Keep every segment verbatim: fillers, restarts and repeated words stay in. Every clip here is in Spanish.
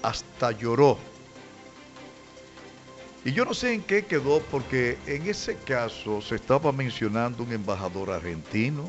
hasta lloró. Y yo no sé en qué quedó, porque en ese caso se estaba mencionando un embajador argentino,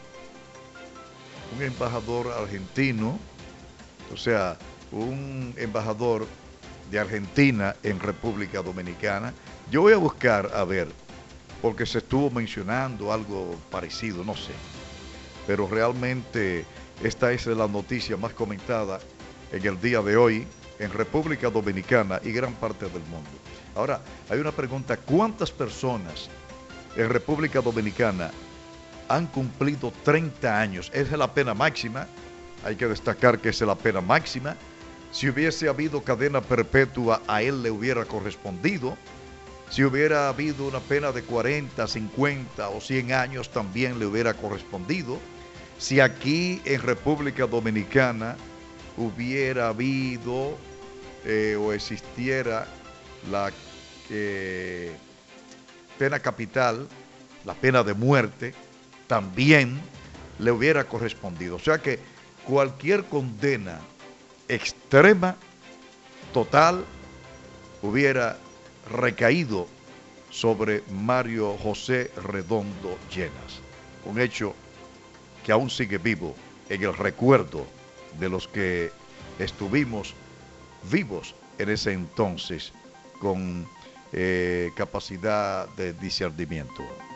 un embajador argentino, o sea, un embajador de Argentina en República Dominicana. Yo voy a buscar, a ver, porque se estuvo mencionando algo parecido, no sé. Pero realmente esta es la noticia más comentada en el día de hoy en República Dominicana y gran parte del mundo. Ahora, hay una pregunta: ¿cuántas personas en República Dominicana han cumplido treinta años? Esa es la pena máxima. Hay que destacar que esa es la pena máxima. Si hubiese habido cadena perpetua, a él le hubiera correspondido. Si hubiera habido una pena de cuarenta, cincuenta o cien años, también le hubiera correspondido. Si aquí en República Dominicana hubiera habido eh, o existiera la eh, pena capital, la pena de muerte, también le hubiera correspondido. O sea que cualquier condena extrema, total, hubiera recaído sobre Mario José Redondo Llenas. Un hecho que aún sigue vivo en el recuerdo de los que estuvimos vivos en ese entonces con eh, capacidad de discernimiento.